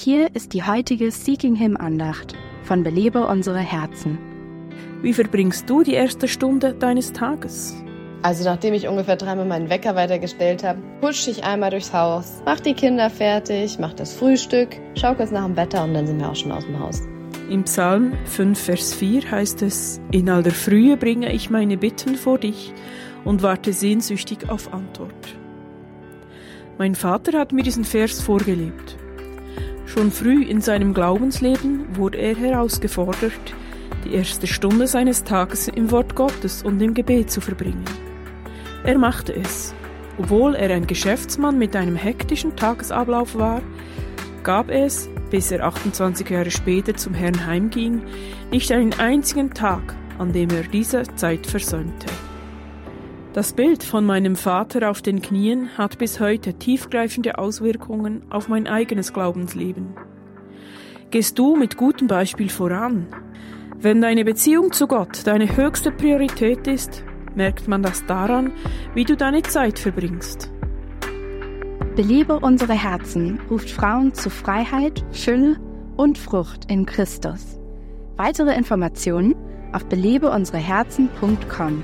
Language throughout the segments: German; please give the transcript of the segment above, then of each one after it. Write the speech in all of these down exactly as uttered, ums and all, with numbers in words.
Hier ist die heutige Seeking Him Andacht von Belebe unsere Herzen. Wie verbringst du die erste Stunde deines Tages? Also nachdem ich ungefähr dreimal meinen Wecker weitergestellt habe, husche ich einmal durchs Haus, mach die Kinder fertig, mach das Frühstück, schau kurz nach dem Wetter und dann sind wir auch schon aus dem Haus. Im Psalm fünf, Vers vier heißt es: In all der Frühe bringe ich meine Bitten vor dich und warte sehnsüchtig auf Antwort. Mein Vater hat mir diesen Vers vorgelebt. Schon früh in seinem Glaubensleben wurde er herausgefordert, die erste Stunde seines Tages im Wort Gottes und im Gebet zu verbringen. Er machte es. Obwohl er ein Geschäftsmann mit einem hektischen Tagesablauf war, gab es, bis er achtundzwanzig Jahre später zum Herrn heimging, nicht einen einzigen Tag, an dem er diese Zeit versäumte. Das Bild von meinem Vater auf den Knien hat bis heute tiefgreifende Auswirkungen auf mein eigenes Glaubensleben. Gehst du mit gutem Beispiel voran? Wenn deine Beziehung zu Gott deine höchste Priorität ist, merkt man das daran, wie du deine Zeit verbringst. Belebe unsere Herzen ruft Frauen zu Freiheit, Fülle und Frucht in Christus. Weitere Informationen auf belebe unsere herzen punkt com.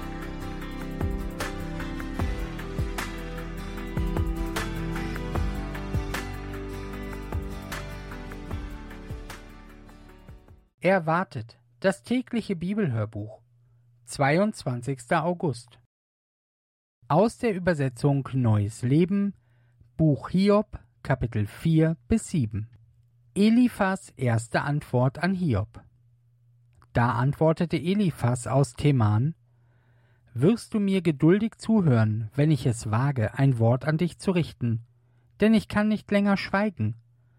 Erwartet, das tägliche Bibelhörbuch, zweiundzwanzigster August. Aus der Übersetzung Neues Leben, Buch Hiob, Kapitel vier bis sieben. Eliphas erste Antwort an Hiob. Da antwortete Eliphas aus Teman: Wirst du mir geduldig zuhören, wenn ich es wage, ein Wort an dich zu richten? Denn ich kann nicht länger schweigen.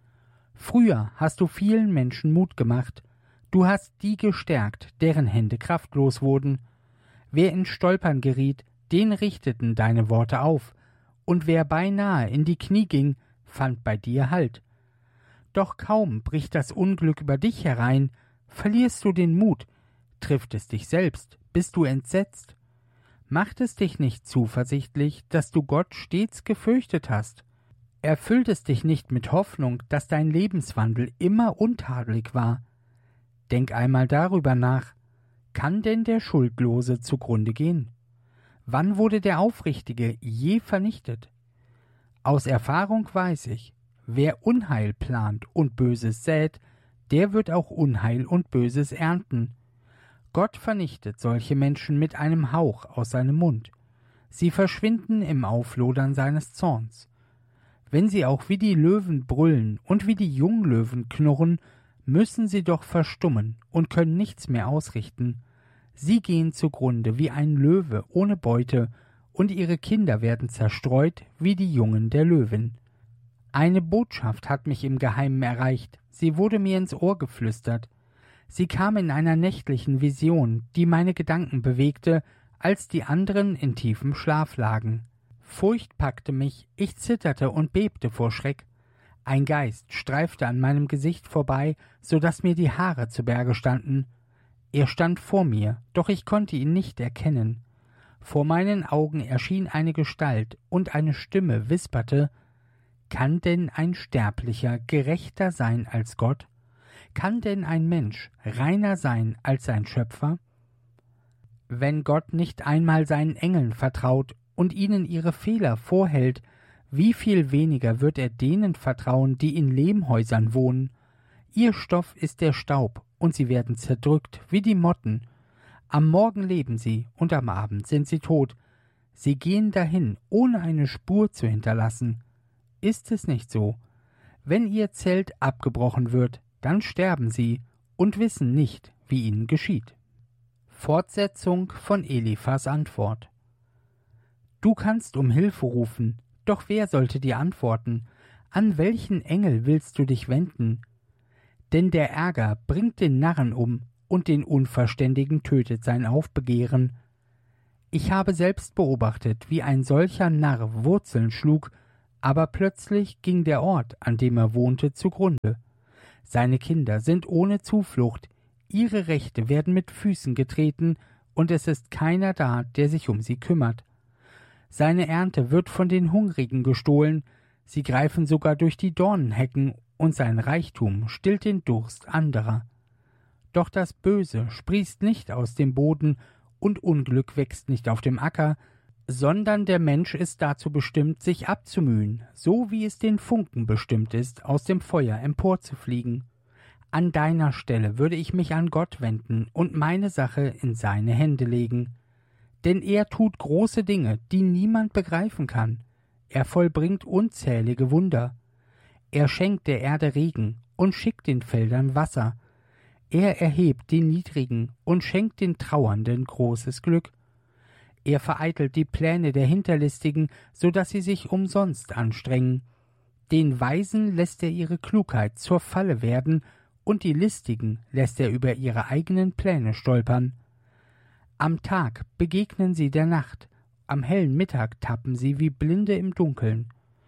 Früher hast du vielen Menschen Mut gemacht, du hast die gestärkt, deren Hände kraftlos wurden. Wer in Stolpern geriet, den richteten deine Worte auf, und wer beinahe in die Knie ging, fand bei dir Halt. Doch kaum bricht das Unglück über dich herein, verlierst du den Mut, trifft es dich selbst, bist du entsetzt. Macht es dich nicht zuversichtlich, dass du Gott stets gefürchtet hast? Erfüllt es dich nicht mit Hoffnung, dass dein Lebenswandel immer untadelig war? Denk einmal darüber nach: Kann denn der Schuldlose zugrunde gehen? Wann wurde der Aufrichtige je vernichtet? Aus Erfahrung weiß ich, wer Unheil plant und Böses sät, der wird auch Unheil und Böses ernten. Gott vernichtet solche Menschen mit einem Hauch aus seinem Mund. Sie verschwinden im Auflodern seines Zorns. Wenn sie auch wie die Löwen brüllen und wie die Junglöwen knurren, müssen sie doch verstummen und können nichts mehr ausrichten. Sie gehen zugrunde wie ein Löwe ohne Beute, und ihre Kinder werden zerstreut wie die Jungen der Löwin. Eine Botschaft hat mich im Geheimen erreicht, sie wurde mir ins Ohr geflüstert. Sie kam in einer nächtlichen Vision, die meine Gedanken bewegte, als die anderen in tiefem Schlaf lagen. Furcht packte mich, ich zitterte und bebte vor Schreck. Ein Geist streifte an meinem Gesicht vorbei, so daß mir die Haare zu Berge standen. Er stand vor mir, doch ich konnte ihn nicht erkennen. Vor meinen Augen erschien eine Gestalt, und eine Stimme wisperte: Kann denn ein Sterblicher gerechter sein als Gott? Kann denn ein Mensch reiner sein als sein Schöpfer? Wenn Gott nicht einmal seinen Engeln vertraut und ihnen ihre Fehler vorhält, wie viel weniger wird er denen vertrauen, die in Lehmhäusern wohnen? Ihr Stoff ist der Staub, und sie werden zerdrückt wie die Motten. Am Morgen leben sie, und am Abend sind sie tot. Sie gehen dahin, ohne eine Spur zu hinterlassen. Ist es nicht so? Wenn ihr Zelt abgebrochen wird, dann sterben sie und wissen nicht, wie ihnen geschieht. Fortsetzung von Eliphas Antwort. Du kannst um Hilfe rufen, doch wer sollte dir antworten? An welchen Engel willst du dich wenden? Denn der Ärger bringt den Narren um, und den Unverständigen tötet sein Aufbegehren. Ich habe selbst beobachtet, wie ein solcher Narr Wurzeln schlug, aber plötzlich ging der Ort, an dem er wohnte, zugrunde. Seine Kinder sind ohne Zuflucht, ihre Rechte werden mit Füßen getreten, und es ist keiner da, der sich um sie kümmert. Seine Ernte wird von den Hungrigen gestohlen, sie greifen sogar durch die Dornenhecken und sein Reichtum stillt den Durst anderer. Doch das Böse sprießt nicht aus dem Boden, und Unglück wächst nicht auf dem Acker, sondern der Mensch ist dazu bestimmt, sich abzumühen, so wie es den Funken bestimmt ist, aus dem Feuer emporzufliegen. An deiner Stelle würde ich mich an Gott wenden und meine Sache in seine Hände legen. Denn er tut große Dinge, die niemand begreifen kann. Er vollbringt unzählige Wunder. Er schenkt der Erde Regen und schickt den Feldern Wasser. Er erhebt den Niedrigen und schenkt den Trauernden großes Glück. Er vereitelt die Pläne der Hinterlistigen, so dass sie sich umsonst anstrengen. Den Weisen lässt er ihre Klugheit zur Falle werden, und die Listigen lässt er über ihre eigenen Pläne stolpern. Am Tag begegnen sie der Nacht, am hellen Mittag tappen sie wie Blinde im Dunkeln.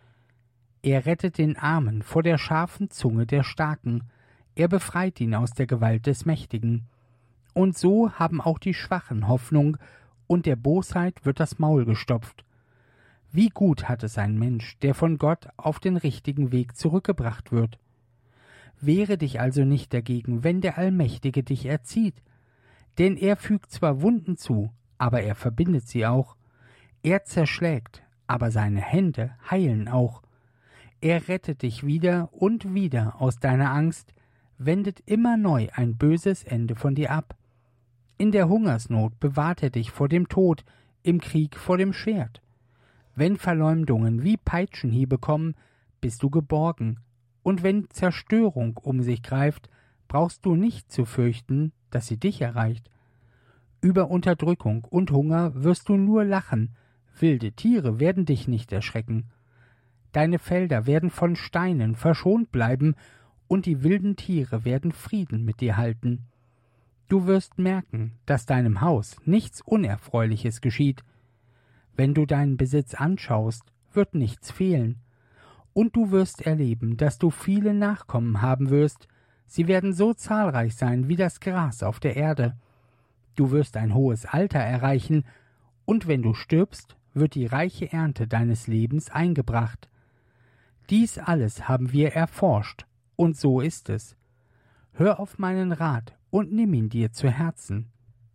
Er rettet den Armen vor der scharfen Zunge der Starken, er befreit ihn aus der Gewalt des Mächtigen. Und so haben auch die Schwachen Hoffnung, und der Bosheit wird das Maul gestopft. Wie gut hat es ein Mensch, der von Gott auf den richtigen Weg zurückgebracht wird. Wehre dich also nicht dagegen, wenn der Allmächtige dich erzieht. Denn er fügt zwar Wunden zu, aber er verbindet sie auch. Er zerschlägt, aber seine Hände heilen auch. Er rettet dich wieder und wieder aus deiner Angst, wendet immer neu ein böses Ende von dir ab. In der Hungersnot bewahrt er dich vor dem Tod, im Krieg vor dem Schwert. Wenn Verleumdungen wie Peitschenhiebe kommen, bist du geborgen, und wenn Zerstörung um sich greift, brauchst du nicht zu fürchten, dass sie dich erreicht. Über Unterdrückung und Hunger wirst du nur lachen, wilde Tiere werden dich nicht erschrecken. Deine Felder werden von Steinen verschont bleiben, und die wilden Tiere werden Frieden mit dir halten. Du wirst merken, dass deinem Haus nichts Unerfreuliches geschieht. Wenn du deinen Besitz anschaust, wird nichts fehlen. Und du wirst erleben, dass du viele Nachkommen haben wirst, sie werden so zahlreich sein wie das Gras auf der Erde. Du wirst ein hohes Alter erreichen, und wenn du stirbst, wird die reiche Ernte deines Lebens eingebracht. Dies alles haben wir erforscht, und so ist es. Hör auf meinen Rat und nimm ihn dir zu Herzen.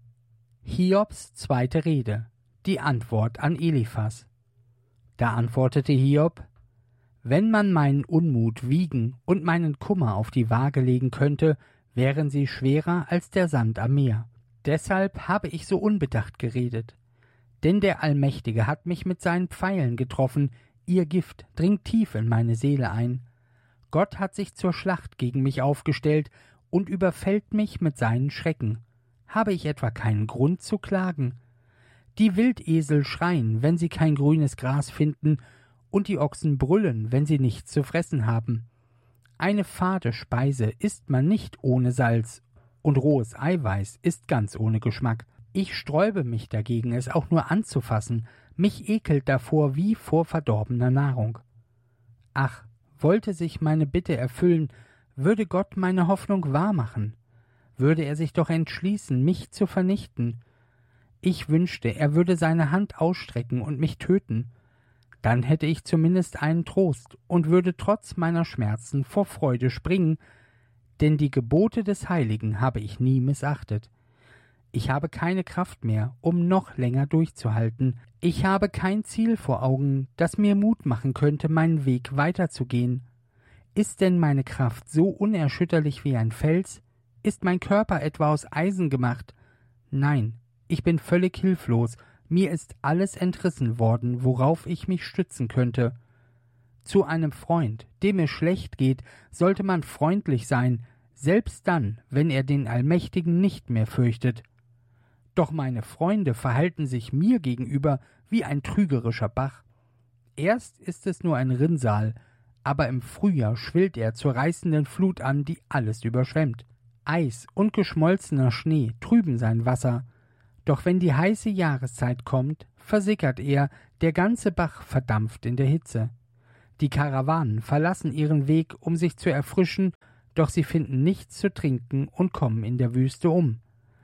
Hiobs zweite Rede, die Antwort an Eliphas. Da antwortete Hiob: Wenn man meinen Unmut wiegen und meinen Kummer auf die Waage legen könnte, wären sie schwerer als der Sand am Meer. Deshalb habe ich so unbedacht geredet. Denn der Allmächtige hat mich mit seinen Pfeilen getroffen, ihr Gift dringt tief in meine Seele ein. Gott hat sich zur Schlacht gegen mich aufgestellt und überfällt mich mit seinen Schrecken. Habe ich etwa keinen Grund zu klagen? Die Wildesel schreien, wenn sie kein grünes Gras finden, und die Ochsen brüllen, wenn sie nichts zu fressen haben. Eine fade Speise isst man nicht ohne Salz, und rohes Eiweiß ist ganz ohne Geschmack. Ich sträube mich dagegen, es auch nur anzufassen, mich ekelt davor wie vor verdorbener Nahrung. Ach, wollte sich meine Bitte erfüllen, würde Gott meine Hoffnung wahrmachen, würde er sich doch entschließen, mich zu vernichten. Ich wünschte, er würde seine Hand ausstrecken und mich töten. Dann hätte ich zumindest einen Trost und würde trotz meiner Schmerzen vor Freude springen, denn die Gebote des Heiligen habe ich nie missachtet. Ich habe keine Kraft mehr, um noch länger durchzuhalten. Ich habe kein Ziel vor Augen, das mir Mut machen könnte, meinen Weg weiterzugehen. Ist denn meine Kraft so unerschütterlich wie ein Fels? Ist mein Körper etwa aus Eisen gemacht? Nein, ich bin völlig hilflos. Mir ist alles entrissen worden, worauf ich mich stützen könnte. Zu einem Freund, dem es schlecht geht, sollte man freundlich sein, selbst dann, wenn er den Allmächtigen nicht mehr fürchtet. Doch meine Freunde verhalten sich mir gegenüber wie ein trügerischer Bach. Erst ist es nur ein Rinnsal, aber im Frühjahr schwillt er zur reißenden Flut an, die alles überschwemmt. Eis und geschmolzener Schnee trüben sein Wasser, doch wenn die heiße Jahreszeit kommt, versickert er, der ganze Bach verdampft in der Hitze. Die Karawanen verlassen ihren Weg, um sich zu erfrischen, doch sie finden nichts zu trinken und kommen in der Wüste um.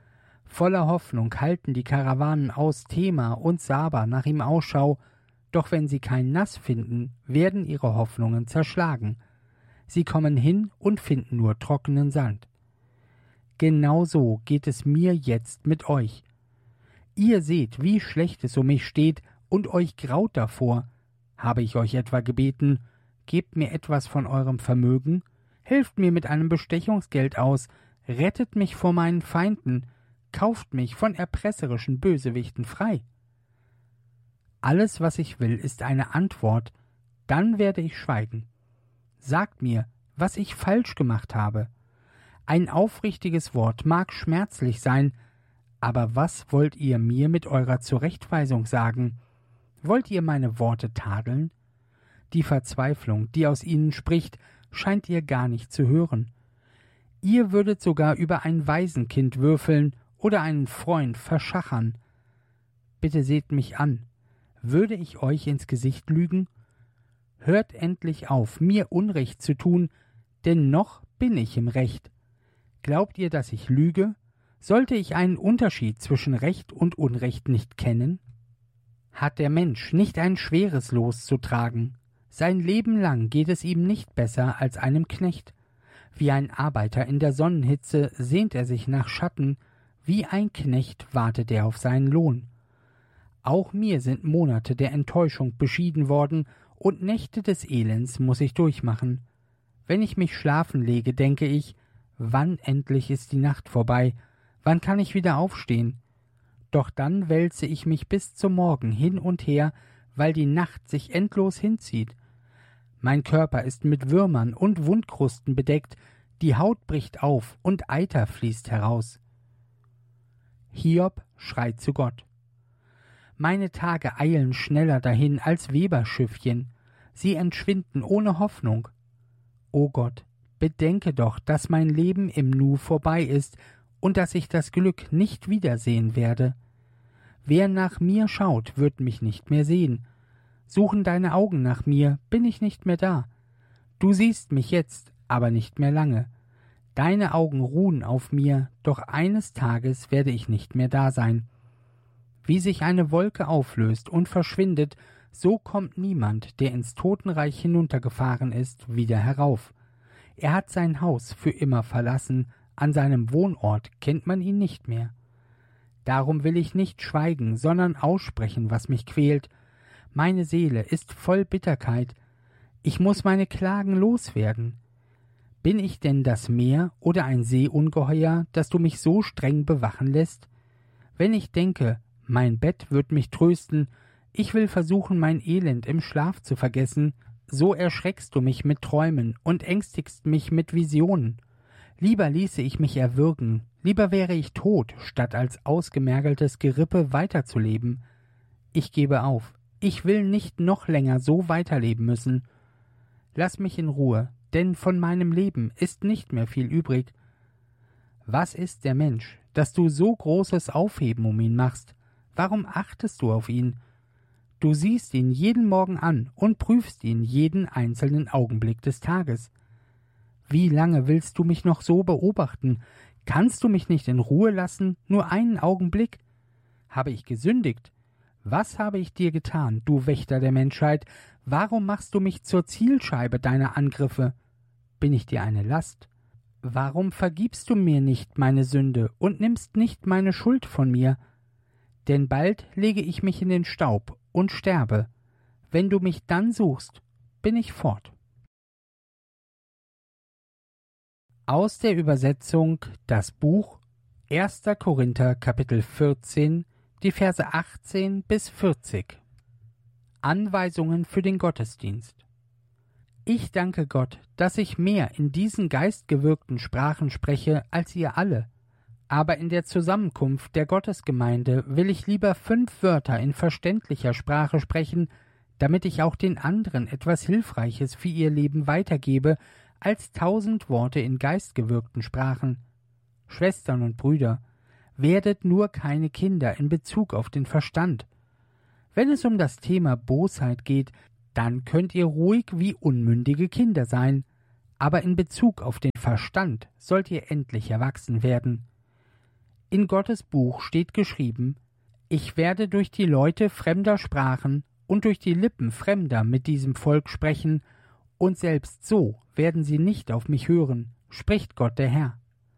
Voller Hoffnung halten die Karawanen aus Tema und Saba nach ihm Ausschau, doch wenn sie kein Nass finden, werden ihre Hoffnungen zerschlagen. Sie kommen hin und finden nur trockenen Sand. Genauso geht es mir jetzt mit euch. Ihr seht, wie schlecht es um mich steht, und euch graut davor. Habe ich euch etwa gebeten, gebt mir etwas von eurem Vermögen, helft mir mit einem Bestechungsgeld aus, rettet mich vor meinen Feinden, kauft mich von erpresserischen Bösewichten frei. Alles, was ich will, ist eine Antwort, dann werde ich schweigen. Sagt mir, was ich falsch gemacht habe. Ein aufrichtiges Wort mag schmerzlich sein, aber was wollt ihr mir mit eurer Zurechtweisung sagen? Wollt ihr meine Worte tadeln? Die Verzweiflung, die aus ihnen spricht, scheint ihr gar nicht zu hören. Ihr würdet sogar über ein Waisenkind würfeln oder einen Freund verschachern. Bitte seht mich an. Würde ich euch ins Gesicht lügen? Hört endlich auf, mir Unrecht zu tun, denn noch bin ich im Recht. Glaubt ihr, dass ich lüge? Sollte ich einen Unterschied zwischen Recht und Unrecht nicht kennen? Hat der Mensch nicht ein schweres Los zu tragen? Sein Leben lang geht es ihm nicht besser als einem Knecht. Wie ein Arbeiter in der Sonnenhitze sehnt er sich nach Schatten, wie ein Knecht wartet er auf seinen Lohn. Auch mir sind Monate der Enttäuschung beschieden worden, und Nächte des Elends muß ich durchmachen. Wenn ich mich schlafen lege, denke ich, wann endlich ist die Nacht vorbei, wann kann ich wieder aufstehen? Doch dann wälze ich mich bis zum Morgen hin und her, weil die Nacht sich endlos hinzieht. Mein Körper ist mit Würmern und Wundkrusten bedeckt, die Haut bricht auf und Eiter fließt heraus. Hiob schreit zu Gott. Meine Tage eilen schneller dahin als Weberschiffchen, sie entschwinden ohne Hoffnung. O Gott, bedenke doch, dass mein Leben im Nu vorbei ist und dass ich das Glück nicht wiedersehen werde. Wer nach mir schaut, wird mich nicht mehr sehen. Suchen deine Augen nach mir, bin ich nicht mehr da. Du siehst mich jetzt, aber nicht mehr lange. Deine Augen ruhen auf mir, doch eines Tages werde ich nicht mehr da sein. Wie sich eine Wolke auflöst und verschwindet, so kommt niemand, der ins Totenreich hinuntergefahren ist, wieder herauf. Er hat sein Haus für immer verlassen, an seinem Wohnort kennt man ihn nicht mehr. Darum will ich nicht schweigen, sondern aussprechen, was mich quält. Meine Seele ist voll Bitterkeit. Ich muß meine Klagen loswerden. Bin ich denn das Meer oder ein Seeungeheuer, dass du mich so streng bewachen lässt? Wenn ich denke, mein Bett wird mich trösten, ich will versuchen, mein Elend im Schlaf zu vergessen, so erschreckst du mich mit Träumen und ängstigst mich mit Visionen. Lieber ließe ich mich erwürgen, lieber wäre ich tot, statt als ausgemergeltes Gerippe weiterzuleben. Ich gebe auf, ich will nicht noch länger so weiterleben müssen. Lass mich in Ruhe, denn von meinem Leben ist nicht mehr viel übrig. Was ist der Mensch, dass du so großes Aufheben um ihn machst? Warum achtest du auf ihn? Du siehst ihn jeden Morgen an und prüfst ihn jeden einzelnen Augenblick des Tages. Wie lange willst du mich noch so beobachten? Kannst du mich nicht in Ruhe lassen, nur einen Augenblick? Habe ich gesündigt? Was habe ich dir getan, du Wächter der Menschheit? Warum machst du mich zur Zielscheibe deiner Angriffe? Bin ich dir eine Last? Warum vergibst du mir nicht meine Sünde und nimmst nicht meine Schuld von mir? Denn bald lege ich mich in den Staub und sterbe. Wenn du mich dann suchst, bin ich fort. Aus der Übersetzung das Buch erster Korinther Kapitel vierzehn, die Verse achtzehn bis vierzig. Anweisungen für den Gottesdienst. Ich danke Gott, dass ich mehr in diesen geistgewirkten Sprachen spreche als ihr alle. Aber in der Zusammenkunft der Gottesgemeinde will ich lieber fünf Wörter in verständlicher Sprache sprechen, damit ich auch den anderen etwas Hilfreiches für ihr Leben weitergebe, als tausend Worte in geistgewirkten Sprachen. Schwestern und Brüder, werdet nur keine Kinder in Bezug auf den Verstand. Wenn es um das Thema Bosheit geht, dann könnt ihr ruhig wie unmündige Kinder sein, aber in Bezug auf den Verstand sollt ihr endlich erwachsen werden. In Gottes Buch steht geschrieben, ich werde durch die Leute fremder Sprachen und durch die Lippen Fremder mit diesem Volk sprechen, und selbst so werden sie nicht auf mich hören, spricht Gott der Herr.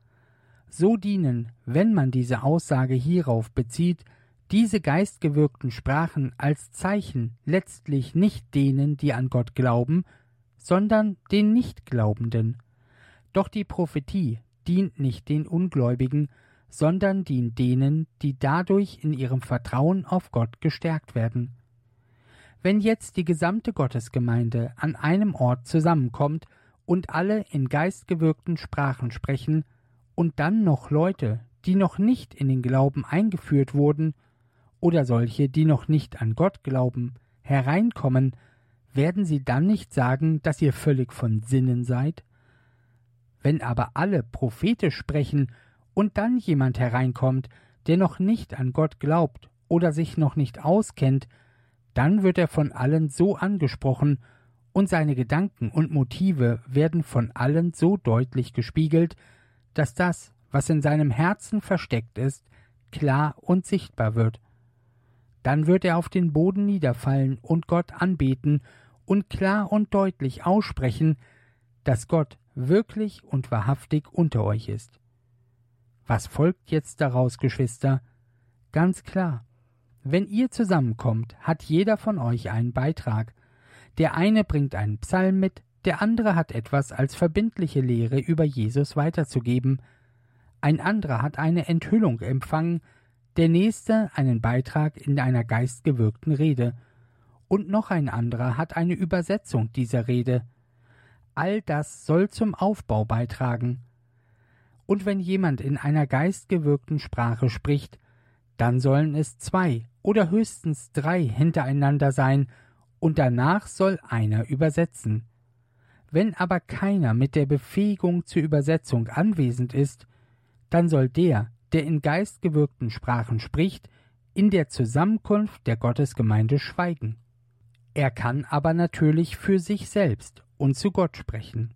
So dienen, wenn man diese Aussage hierauf bezieht, diese geistgewirkten Sprachen als Zeichen letztlich nicht denen, die an Gott glauben, sondern den Nichtglaubenden. Doch die Prophetie dient nicht den Ungläubigen, sondern dient denen, die dadurch in ihrem Vertrauen auf Gott gestärkt werden. Wenn jetzt die gesamte Gottesgemeinde an einem Ort zusammenkommt und alle in geistgewirkten Sprachen sprechen, und dann noch Leute, die noch nicht in den Glauben eingeführt wurden, oder solche, die noch nicht an Gott glauben, hereinkommen, werden sie dann nicht sagen, dass ihr völlig von Sinnen seid? Wenn aber alle prophetisch sprechen und dann jemand hereinkommt, der noch nicht an Gott glaubt oder sich noch nicht auskennt, dann wird er von allen so angesprochen und seine Gedanken und Motive werden von allen so deutlich gespiegelt, dass das, was in seinem Herzen versteckt ist, klar und sichtbar wird. Dann wird er auf den Boden niederfallen und Gott anbeten und klar und deutlich aussprechen, dass Gott wirklich und wahrhaftig unter euch ist. Was folgt jetzt daraus, Geschwister? Ganz klar. Wenn ihr zusammenkommt, hat jeder von euch einen Beitrag. Der eine bringt einen Psalm mit, der andere hat etwas als verbindliche Lehre über Jesus weiterzugeben, ein anderer hat eine Enthüllung empfangen, der nächste einen Beitrag in einer geistgewirkten Rede, und noch ein anderer hat eine Übersetzung dieser Rede. All das soll zum Aufbau beitragen. Und wenn jemand in einer geistgewirkten Sprache spricht, dann sollen es zwei oder höchstens drei hintereinander sein, und danach soll einer übersetzen. Wenn aber keiner mit der Befähigung zur Übersetzung anwesend ist, dann soll der, der in geistgewirkten Sprachen spricht, in der Zusammenkunft der Gottesgemeinde schweigen. Er kann aber natürlich für sich selbst und zu Gott sprechen.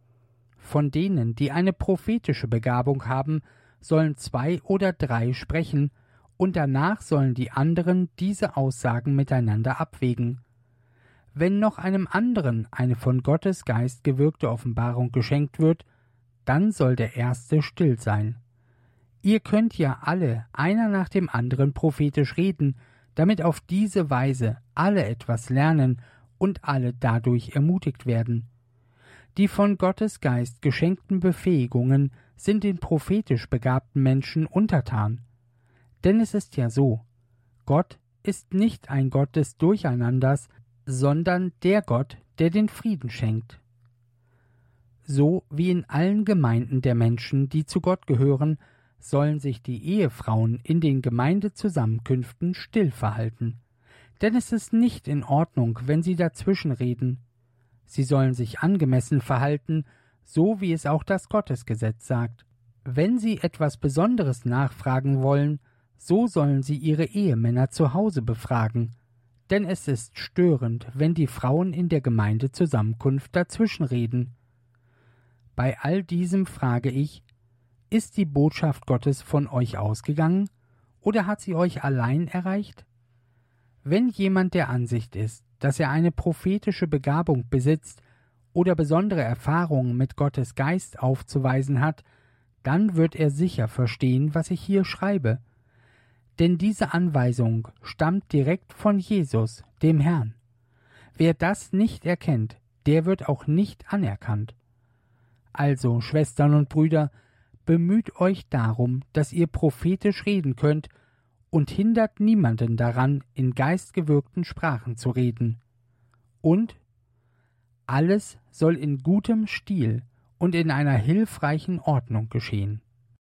Von denen, die eine prophetische Begabung haben, sollen zwei oder drei sprechen, und danach sollen die anderen diese Aussagen miteinander abwägen. Wenn noch einem anderen eine von Gottes Geist gewirkte Offenbarung geschenkt wird, dann soll der Erste still sein. Ihr könnt ja alle einer nach dem anderen prophetisch reden, damit auf diese Weise alle etwas lernen und alle dadurch ermutigt werden. Die von Gottes Geist geschenkten Befähigungen sind den prophetisch begabten Menschen untertan. Denn es ist ja so, Gott ist nicht ein Gott des Durcheinanders, sondern der Gott, der den Frieden schenkt. So wie in allen Gemeinden der Menschen, die zu Gott gehören, sollen sich die Ehefrauen in den Gemeindezusammenkünften still verhalten. Denn es ist nicht in Ordnung, wenn sie dazwischenreden. Sie sollen sich angemessen verhalten, so wie es auch das Gottesgesetz sagt. Wenn sie etwas Besonderes nachfragen wollen, so sollen sie ihre Ehemänner zu Hause befragen. Denn es ist störend, wenn die Frauen in der Gemeindezusammenkunft dazwischenreden. Bei all diesem frage ich, ist die Botschaft Gottes von euch ausgegangen, oder hat sie euch allein erreicht? Wenn jemand der Ansicht ist, dass er eine prophetische Begabung besitzt oder besondere Erfahrungen mit Gottes Geist aufzuweisen hat, dann wird er sicher verstehen, was ich hier schreibe. Denn diese Anweisung stammt direkt von Jesus, dem Herrn. Wer das nicht erkennt, der wird auch nicht anerkannt. Also, Schwestern und Brüder, bemüht euch darum, dass ihr prophetisch reden könnt, und hindert niemanden daran, in geistgewirkten Sprachen zu reden. Und alles soll in gutem Stil und in einer hilfreichen Ordnung geschehen.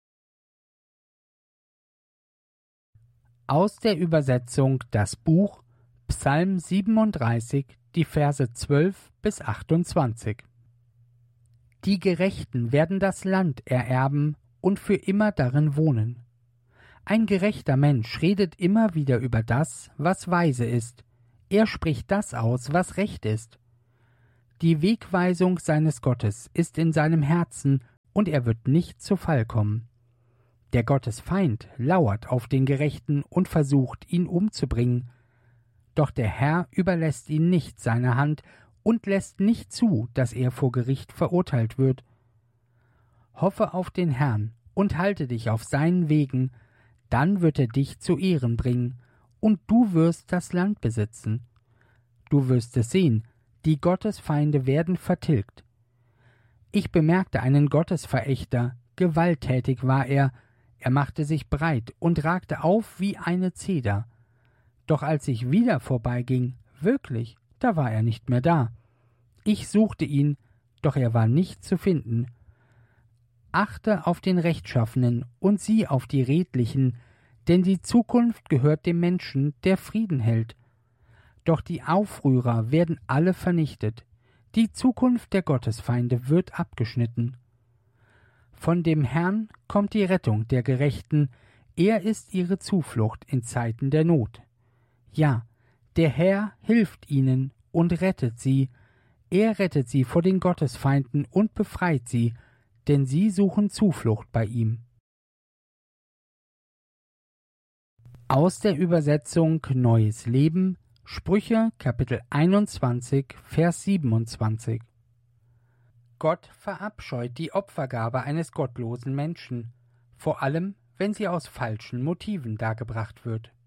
Aus der Übersetzung das Buch Psalm siebenunddreißig, die Verse zwölf bis achtundzwanzig. Die Gerechten werden das Land ererben und für immer darin wohnen. Ein gerechter Mensch redet immer wieder über das, was weise ist. Er spricht das aus, was recht ist. Die Wegweisung seines Gottes ist in seinem Herzen, und er wird nicht zu Fall kommen. Der Gottesfeind lauert auf den Gerechten und versucht, ihn umzubringen. Doch der Herr überlässt ihn nicht seiner Hand, und lässt nicht zu, dass er vor Gericht verurteilt wird. Hoffe auf den Herrn und halte dich auf seinen Wegen, dann wird er dich zu Ehren bringen, und du wirst das Land besitzen. Du wirst es sehen, die Gottesfeinde werden vertilgt. Ich bemerkte einen Gottesverächter, gewalttätig war er, er machte sich breit und ragte auf wie eine Zeder. Doch als ich wieder vorbeiging, wirklich, da war er nicht mehr da. Ich suchte ihn, doch er war nicht zu finden. Achte auf den Rechtschaffenen und sieh auf die Redlichen, denn die Zukunft gehört dem Menschen, der Frieden hält. Doch die Aufrührer werden alle vernichtet, die Zukunft der Gottesfeinde wird abgeschnitten. Von dem Herrn kommt die Rettung der Gerechten, er ist ihre Zuflucht in Zeiten der Not. Ja, der Herr hilft ihnen und rettet sie, er rettet sie vor den Gottesfeinden und befreit sie, denn sie suchen Zuflucht bei ihm. Aus der Übersetzung Neues Leben, Sprüche Kapitel einundzwanzig, Vers siebenundzwanzig. Gott verabscheut die Opfergabe eines gottlosen Menschen, vor allem wenn sie aus falschen Motiven dargebracht wird.